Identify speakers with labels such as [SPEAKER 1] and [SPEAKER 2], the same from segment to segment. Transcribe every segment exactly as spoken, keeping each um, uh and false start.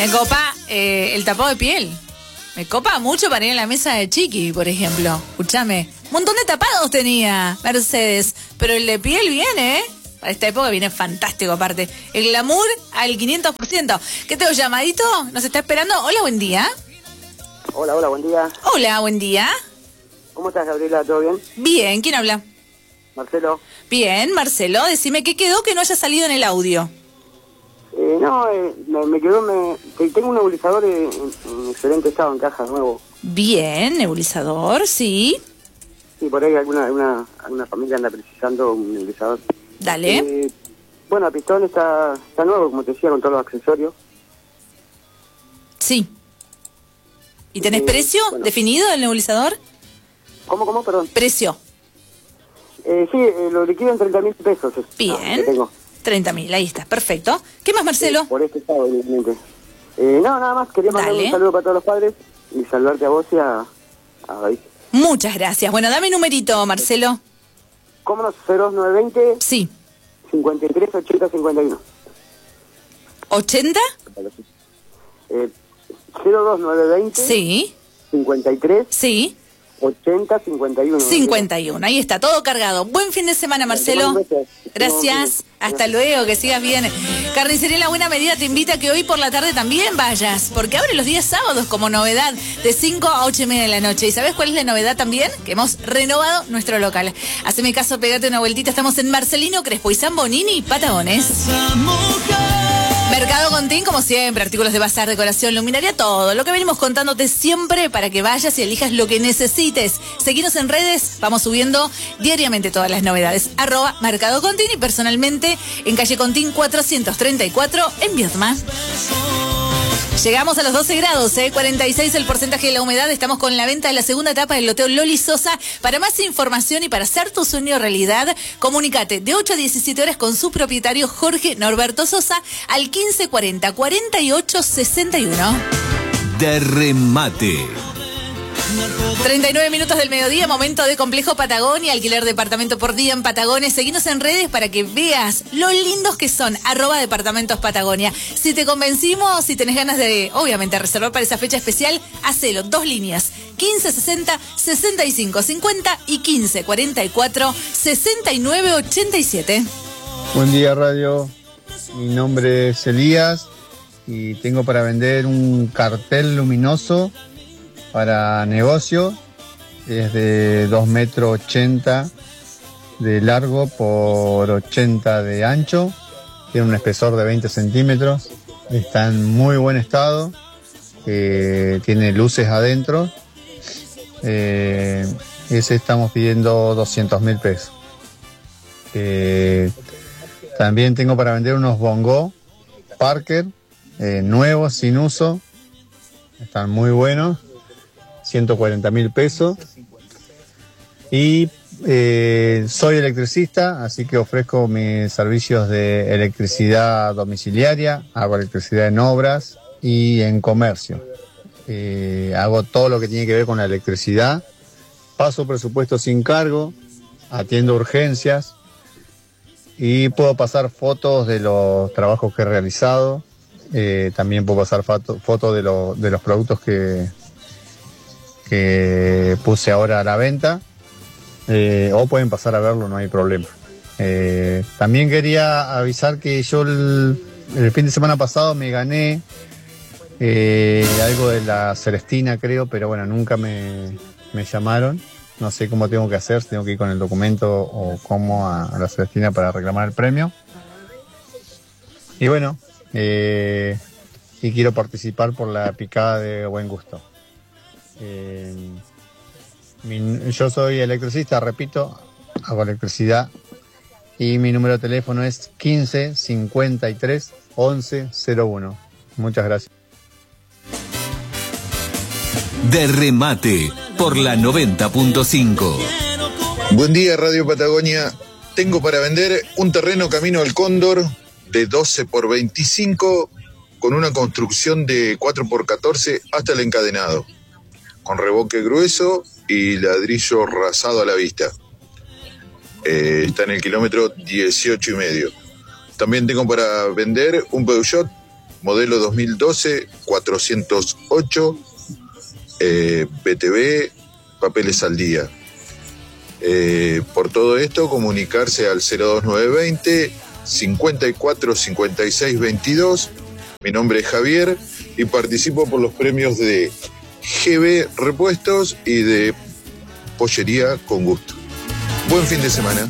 [SPEAKER 1] Me copa eh, el tapado de piel. Me copa mucho para ir a la mesa de Chiqui, por ejemplo. Escúchame, un montón de tapados tenía Mercedes, pero el de piel viene, ¿eh? Para esta época viene fantástico, aparte. El glamour al quinientos por ciento. ¿Qué tengo, llamadito? ¿Nos está esperando? Hola, buen día.
[SPEAKER 2] Hola, hola, buen día.
[SPEAKER 1] Hola, buen día.
[SPEAKER 2] ¿Cómo estás, Gabriela? ¿Todo bien?
[SPEAKER 1] Bien, ¿quién habla?
[SPEAKER 2] Marcelo.
[SPEAKER 1] Bien, Marcelo, decime qué quedó que no haya salido en el audio.
[SPEAKER 2] Eh, no, eh, me, me quedó, me, tengo un nebulizador en, en excelente estado, en caja, nuevo.
[SPEAKER 1] Bien, nebulizador, sí.
[SPEAKER 2] Sí, por ahí alguna, alguna, alguna familia anda precisando un nebulizador.
[SPEAKER 1] Dale.
[SPEAKER 2] Eh, bueno, el pistón está, está nuevo, como te decía, con todos los accesorios.
[SPEAKER 1] Sí. ¿Y tenés
[SPEAKER 2] Eh,
[SPEAKER 1] precio
[SPEAKER 2] bueno.
[SPEAKER 1] definido del nebulizador?
[SPEAKER 2] ¿Cómo, cómo, perdón?
[SPEAKER 1] Precio.
[SPEAKER 2] Eh, sí, eh, lo liquido en treinta mil pesos. es-
[SPEAKER 1] Bien.
[SPEAKER 2] ah, que tengo.
[SPEAKER 1] treinta mil, ahí está, perfecto. ¿Qué más, Marcelo?
[SPEAKER 2] Eh, por este estado, evidentemente. Eh, no, nada más, quería mandar
[SPEAKER 1] Dale.
[SPEAKER 2] un saludo para todos los padres y saludarte a vos y a, a David.
[SPEAKER 1] Muchas gracias. Bueno, dame numerito, Marcelo.
[SPEAKER 2] ¿Cómo no? cero dos nueve veinte
[SPEAKER 1] Sí.
[SPEAKER 2] cincuenta y tres ochenta cincuenta y uno.
[SPEAKER 1] ¿ochenta?
[SPEAKER 2] Eh, cero dos nueve veinte
[SPEAKER 1] Sí.
[SPEAKER 2] cincuenta y tres
[SPEAKER 1] Sí.
[SPEAKER 2] ochenta cincuenta y uno.
[SPEAKER 1] cincuenta y uno. Ahí está, todo cargado. Buen fin de semana, Marcelo. Gracias. Hasta luego, que sigas bien. Carnicería La Buena Medida te invita a que hoy por la tarde también vayas, porque abre los días sábados como novedad, de cinco a ocho y media de la noche. ¿Y sabes cuál es la novedad también? Que hemos renovado nuestro local. Haceme caso, pegate una vueltita. Estamos en Marcelino Crespo y San Bonini, Patagones. Mercado Contín, como siempre, artículos de bazar, decoración, luminaria, todo. Lo que venimos contándote siempre para que vayas y elijas lo que necesites. Seguinos en redes, vamos subiendo diariamente todas las novedades. Arroba Mercado Contín y personalmente en calle Contín cuatrocientos treinta y cuatro en Viedma. Llegamos a los doce grados, ¿eh? cuarenta y seis el porcentaje de la humedad. Estamos con la venta de la segunda etapa del loteo Loli Sosa. Para más información y para hacer tu sueño realidad, comunícate de ocho a diecisiete horas con su propietario Jorge Norberto Sosa al quince cuarenta cuarenta y ocho sesenta y uno.
[SPEAKER 3] De remate.
[SPEAKER 1] treinta y nueve minutos del mediodía, momento de Complejo Patagonia, alquiler departamento por día en Patagones. Seguinos en redes para que veas lo lindos que son, arroba Departamentos Patagonia. Si te convencimos, si tenés ganas de, obviamente, reservar para esa fecha especial, hacelo, dos líneas, quince sesenta sesenta y cinco cincuenta y quince cuarenta y cuatro sesenta y nueve ochenta y siete.
[SPEAKER 4] Buen día, radio. Mi nombre es Elías y tengo para vender un cartel luminoso para negocio. Es de dos metros ochenta de largo por ochenta de ancho. Tiene un espesor de veinte centímetros. Está en muy buen estado. Eh, tiene luces adentro. Eh, ese estamos pidiendo doscientos mil pesos. Eh, también tengo para vender unos bongo Parker eh, nuevos, sin uso. Están muy buenos. ciento cuarenta mil pesos. Y eh, soy electricista, así que ofrezco mis servicios de electricidad domiciliaria, hago electricidad en obras y en comercio. Eh, hago todo lo que tiene que ver con la electricidad, paso presupuesto sin cargo, atiendo urgencias y puedo pasar fotos de los trabajos que he realizado. Eh, también puedo pasar fotos foto de, lo, de los productos que que puse ahora a la venta, eh, o pueden pasar a verlo, no hay problema. Eh, también quería avisar que yo el, el fin de semana pasado me gané eh, algo de la Celestina, creo, pero bueno, nunca me, me llamaron. No sé cómo tengo que hacer, si tengo que ir con el documento o cómo a, a la Celestina para reclamar el premio. Y bueno, eh, y quiero participar por la picada de buen gusto. Eh, mi, yo soy electricista, repito, hago electricidad y mi número de teléfono es quince cincuenta y tres once cero uno. Muchas gracias.
[SPEAKER 3] De remate por la noventa punto cinco.
[SPEAKER 5] Buen día, Radio Patagonia. Tengo para vender un terreno camino al Cóndor de doce por veinticinco con una construcción de cuatro por catorce hasta el encadenado, con revoque grueso y ladrillo rasado a la vista. Eh, está en el kilómetro dieciocho y medio. También tengo para vender un Peugeot modelo dos mil doce, cuatrocientos ocho, eh, B T V, papeles al día. Eh, por todo esto, comunicarse al cero dos nueve veinte, cincuenta y cuatro cincuenta y seis veintidós. Mi nombre es Javier y participo por los premios de G B Repuestos y de Pollería con Gusto. Buen fin de semana.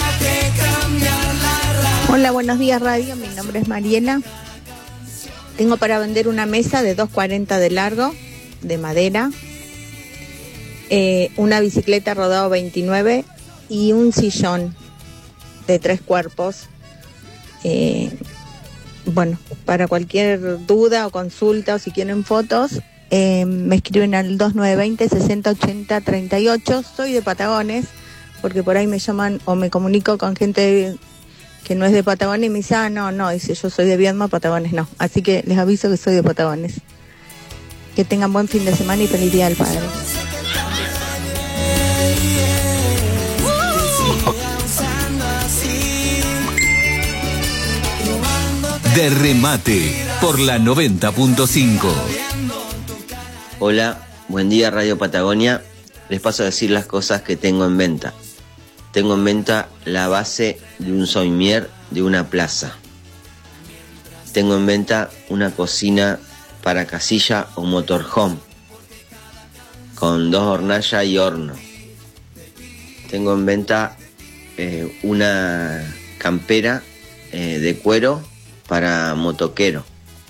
[SPEAKER 6] Hola, buenos días radio, mi nombre es Mariela. Tengo para vender una mesa de dos cuarenta de largo, de madera, eh, una bicicleta rodado veintinueve y un sillón de tres cuerpos. Eh, bueno, para cualquier duda o consulta o si quieren fotos, eh, me escriben al dos nueve veinte, sesenta ochenta treinta y ocho. Soy de Patagones, porque por ahí me llaman o me comunico con gente que no es de Patagones y me dice, ah, no, no, dice, yo soy de Viedma, Patagones no. Así que les aviso que soy de Patagones. Que tengan buen fin de semana y feliz Día del Padre.
[SPEAKER 3] De remate por la noventa punto cinco.
[SPEAKER 7] Hola, buen día Radio Patagonia. Les paso a decir las cosas que tengo en venta. Tengo en venta la base de un somier de una plaza. Tengo en venta una cocina para casilla o motorhome con dos hornallas y horno. Tengo en venta eh, una campera eh, de cuero para motoquero.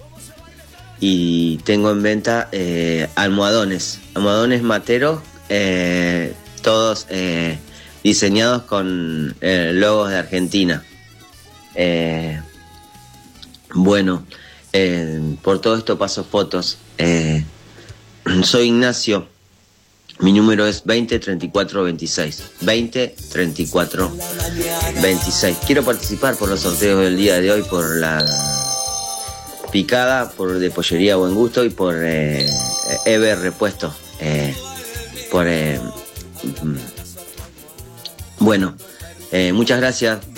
[SPEAKER 7] Y tengo en venta eh, almohadones, almohadones materos, eh, todos eh, diseñados con eh, logos de Argentina. Eh, bueno, eh, por todo esto paso fotos. Eh, soy Ignacio, mi número es veinte treinta y cuatro veintiséis. veinte treinta y cuatro veintiséis. Quiero participar por los sorteos del día de hoy, por la picada, por de Pollería Buen Gusto y por eh, E B Repuesto. Eh, por... Eh, Bueno, eh, muchas gracias.